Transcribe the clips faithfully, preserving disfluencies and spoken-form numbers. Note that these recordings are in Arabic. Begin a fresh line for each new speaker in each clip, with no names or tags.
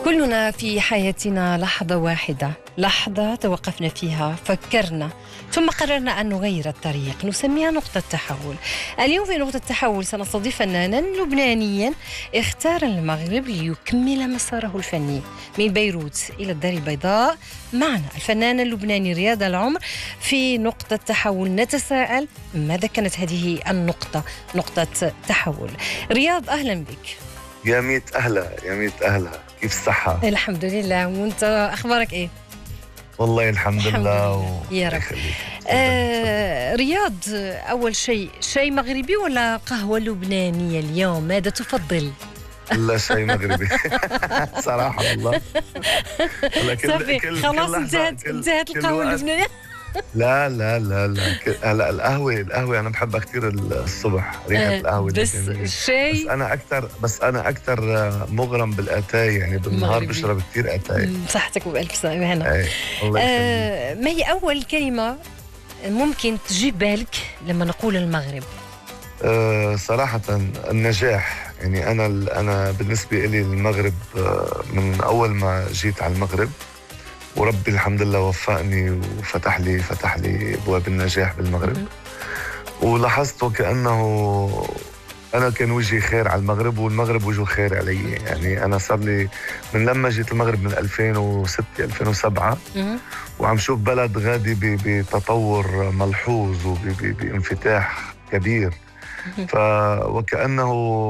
كلنا في حياتنا لحظة واحدة، لحظة توقفنا فيها، فكرنا، ثم قررنا أن نغير الطريق، نسميها نقطة تحول. اليوم في نقطة تحول سنستضيف فنانا لبنانيا اختار المغرب ليكمل مساره الفني من بيروت إلى الدار البيضاء. معنا الفنان اللبناني رياض العمر في نقطة تحول. نتساءل ماذا كانت هذه النقطة، نقطة تحول؟ رياض، أهلا بك.
يا ميت أهلا يا ميت أهلا، كيف الصحة؟
الحمد لله، وانت أخبارك إيه؟
والله الحمد, الحمد لله,
لله. و... يا رب. آه رياض، أول شيء شيء مغربي ولا قهوة لبنانية اليوم؟ ماذا تفضل؟
لا، شيء مغربي صراحة والله.
صافي خلاص انتهت انتهت القهوة اللبنانية.
لا لا لا لا هلا القهوة القهوة أنا بحبها كثير الصبح، ريحة
آه
القهوة
بس الشاي
بس أنا أكثر بس أنا أكثر مغرم بالأتاي، يعني بالنهار
مغربي.
بشرب كثير أتاي.
صحتك وبألف صحة هنا.
أي الله يخليك.
آه ما هي أول كلمة ممكن تجي بالك لما نقول المغرب؟
أه صراحة النجاح. يعني أنا أنا بالنسبة لي المغرب من أول ما جيت على المغرب وربي الحمد لله وفقني وفتح لي فتح لي أبواب النجاح بالمغرب. ولاحظت وكأنه أنا كان وجهي خير على المغرب والمغرب وجهه خير علي. يعني أنا صار لي من لما جيت المغرب من ألفين وستة ألفين وسبعة وعم شوف بلد غادي بتطور ملحوظ وبانفتاح كبير. فوكأنه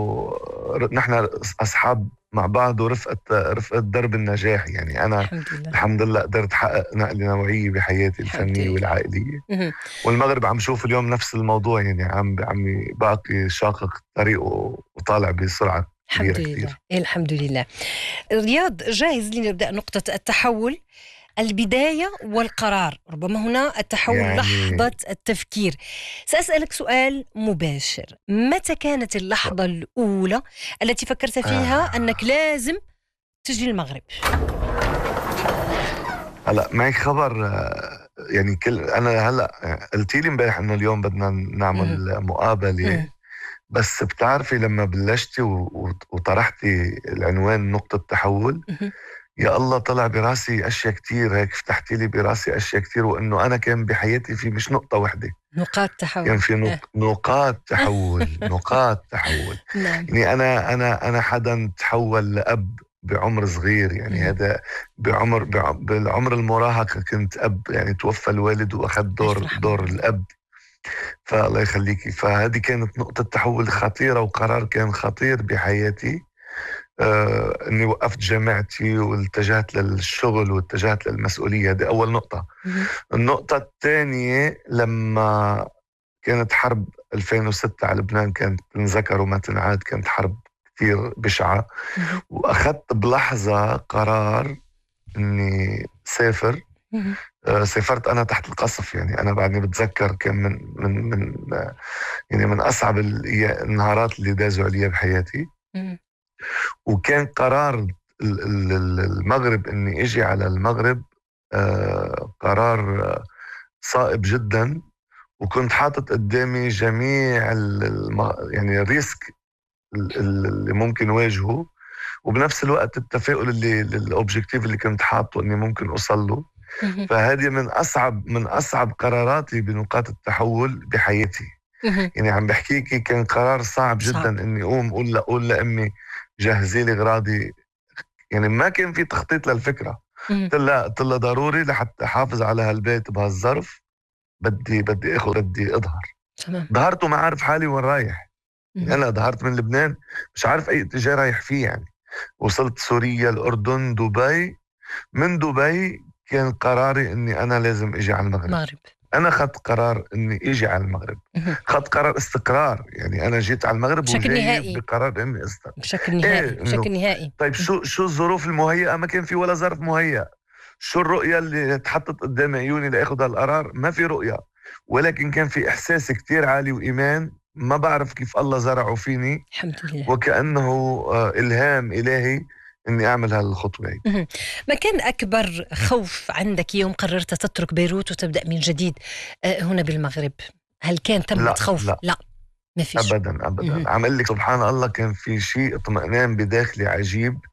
نحن أصحاب مع بعض ورفقة رفقة درب النجاح. يعني أنا الحمد لله, الحمد لله قدرت أحقق نقلة نوعية بحياتي الفنية والعائلية. والمغرب عم شوف اليوم نفس الموضوع، يعني عم عم باقي شاقق طريقه وطالع بسرعة كبيرة
الحمد لله.
كتير.
الحمد لله. رياض، جاهز لنبدأ نقطة التحول؟ البداية والقرار، ربما هنا التحول يعني لحظة التفكير. سأسألك سؤال مباشر، متى كانت اللحظة الأولى التي فكرت فيها آه. أنك لازم تجي المغرب؟
هلا معك خبر، يعني كل أنا هلا قلتي لي امبارح إنه اليوم بدنا نعمل مم. مقابلة مم. بس بتعرفي لما بلشتي وطرحتي العنوان نقطة تحول مم. يا الله طلع براسي أشياء كتير، هيك فتحتي لي براسي أشياء كتير، وإنه أنا كان بحياتي في مش نقطة واحدة،
نقاط تحول.
كان في نق... نقاط تحول نقاط تحول.
نعم.
يعني أنا أنا أنا حدا تحول لأب بعمر صغير، يعني مم. هذا بعمر بع... بالعمر المراهقة كنت أب، يعني توفى الوالد وأخذ دور دور الأب، فالله يخليكي. فهذه كانت نقطة تحول خطيرة وقرار كان خطير بحياتي. آه اني وقفت جامعتي واتجهت للشغل واتجهت للمسؤولية. هذه اول نقطة. النقطة الثانية لما كانت حرب ألفين وستة على لبنان، كانت تنذكر وما تنعاد، كانت حرب كثير بشعة، واخذت بلحظة قرار اني سافر. آه سافرت انا تحت القصف، يعني انا بعدني بتذكر كان من من من آه يعني من اصعب النهارات اللي دازوا عليها بحياتي. وكان قرار المغرب اني اجي على المغرب آه قرار صائب جدا، وكنت حاطط قدامي جميع الم... يعني الريسك اللي ممكن واجهه، وبنفس الوقت التفاؤل اللي الاوبجكتيف اللي كنت حاطه اني ممكن اوصل له. فهذه من اصعب من اصعب قراراتي بنقاط التحول بحياتي. يعني عم بحكيكي كان قرار صعب جدا صعب. اني اقوم اقول لا اقول لامي جهزي لي اغراضي، يعني ما كان في تخطيط للفكره. قلت لها قلت لها ضروري لحتى احافظ على هالبيت بهالظرف بدي بدي اخذ بدي اظهر. تمام. ظهرت وما عارف حالي وين رايح. يعني انا ظهرت من لبنان مش عارف اي اتجاه رايح فيه. يعني وصلت سوريا، الاردن، دبي. من دبي كان قراري اني انا لازم اجي على المغرب. مغرب. أنا خدت قرار إني إجي على المغرب، خدت قرار استقرار. يعني أنا جيت على المغرب
بشكل نهائي
بقرار إني استقرار
بشكل نهائي. إيه بشكل نهائي.
طيب شو شو الظروف المهيئة؟ ما كان في ولا ظرف مهيئ. شو الرؤية اللي تحطت قدام عيوني لأخذ هالقرار؟ ما في رؤية، ولكن كان في إحساس كتير عالي وإيمان ما بعرف كيف الله زرعه فيني.
الحمد لله.
وكأنه إلهام إلهي إني أعمل هالخطوة.
ما كان أكبر خوف عندك يوم قررت تترك بيروت وتبدأ من جديد هنا بالمغرب؟ هل كان ثمة خوف؟
لا,
لا. ما فيش
أبدا أبدا. عم أقول لك سبحان الله كان في شيء اطمئنان بداخلي عجيب.